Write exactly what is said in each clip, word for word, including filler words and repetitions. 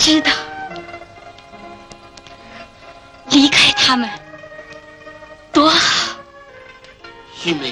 知道，离开他们多好。 玉梅，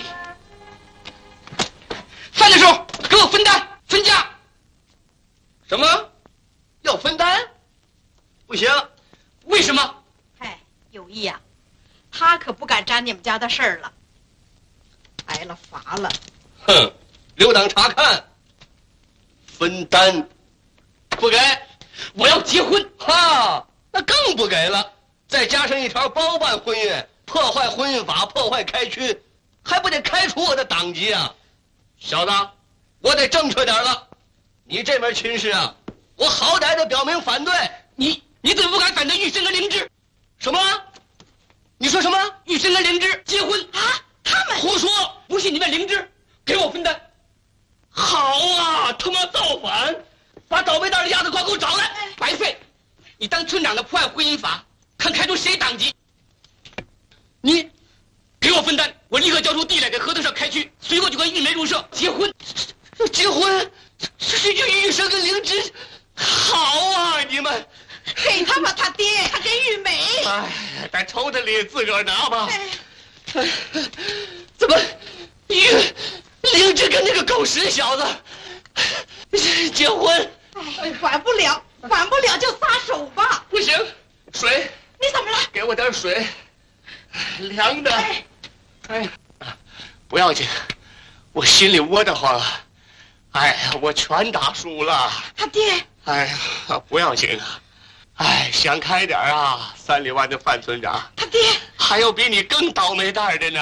饭的时候给我分担分家。什么？要分担？不行，为什么？ 哎，有意呀，他可不敢沾你们家的事儿了，挨了罚了。 哼，留党察看。分担，不给，我要结婚。哈，那更不给了。再加上一条包办婚姻，破坏婚姻法，破坏开区，还不得开除我的党籍啊！小子，我得正确点了。你这门亲事啊，我好歹得表明反对。你你怎么不敢反对玉生跟灵芝？什么？你说什么？玉生跟灵芝结婚啊？他们胡说！不信你问灵芝，给我分担。好啊，他妈造反！把倒霉蛋的鸭子快给我找来！白费！你当村长的破坏婚姻法，看开除谁党籍？你给我分担，我立刻交出地来给合同社开区，随后就跟玉梅入社结婚。结婚？这是玉生跟灵芝，好啊！你们给他吧，他爹，他给玉梅。 哎，在抽屉里自个儿拿吧。哎，怎么玉灵芝跟那个狗屎小子结婚？ 哎，管不了，管不了就撒手吧。 不行，水。 你怎么了？ 给我点水，凉的。哎，哎，不要紧，我心里窝得慌。哎呀，我全打输了。 他爹。 哎呀，不要紧啊。哎，想开点啊，三里湾的范村长。 他爹。 还有比你更倒霉蛋的呢。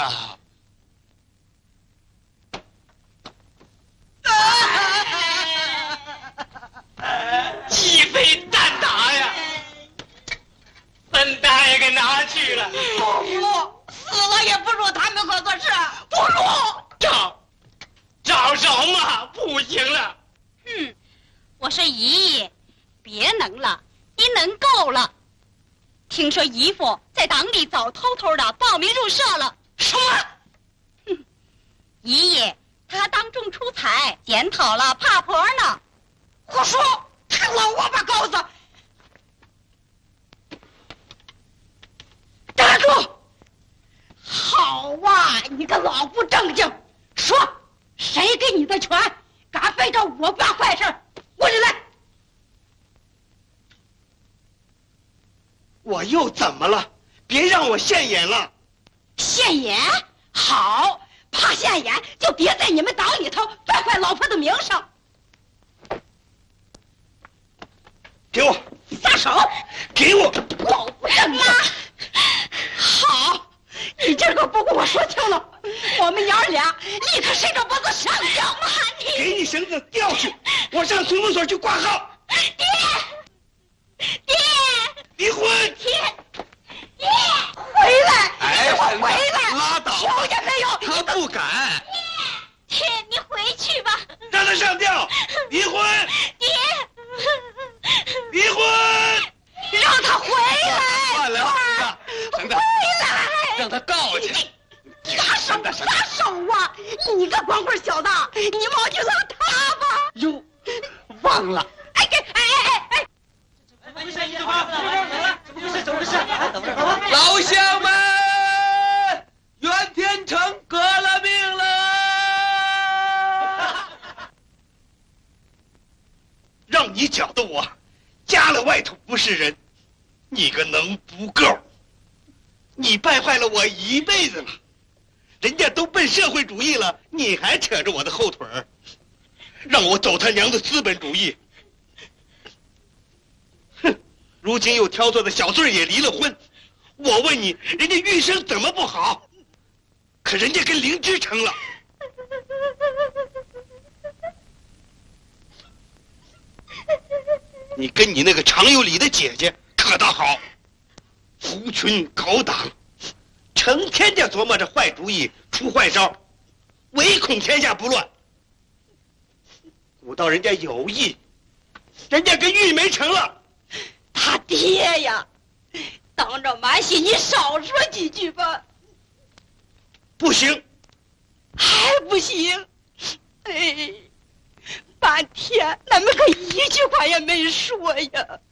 鸡飞蛋打呀！笨蛋也给拿去了。 不服，死了也不入他们合作社，不入。 找，找什么？不行了。 嗯，我说姨姨，别能了，您能够了。听说姨父在党里早偷偷的报名入社了。 什么？ 哼，姨姨，他还当众出彩，检讨了怕婆呢。 胡说！他老王八羔子！站住！好啊，你个老不正经！说，谁给你的权？敢背着我办坏事？我里来！ 我又怎么了？别让我现眼了！ 现眼？好，怕现眼就别在你们党里头败坏老婆的名声。 给我！ 撒手！ 给我！ 老不正经！好，你今儿个不跟我说清了，我们娘儿俩立刻伸着脖子上吊！妈，你给你绳子吊去，我上村公所去挂号。 爹，爹， 离婚！ 爹，爹，回来！ 哎， 给我回来！ 拉倒！ 听见没有？ 他不敢。 爹，你回去吧。 让他上吊！离婚！ 爹， 离婚！ 让他回来！ 算了，绳子， 回来！ 让他告去。 撒手！撒手啊！你个光棍小子，你mau去拉他吧！ 哟，忘了。 哎给哎哎哎哎！ 老乡们，袁天成革了命了！让你搅得我家了外头不是人，你个能不够！你败坏了我一辈子了，人家都奔社会主义了，你还扯着我的后腿儿，让我走他娘的资本主义！哼，如今又挑唆的小醉也离了婚，我问你，人家玉生怎么不好？可人家跟灵芝成了。你跟你那个常有理的姐姐可倒好，扶群搞党，成天就琢磨着坏主意出坏招，唯恐天下不乱。古道人家有意，人家跟玉梅成了。 他爹呀，当着满喜你少说几句吧。 不行， 还不行。哎，半天咱们可一句话也没说呀。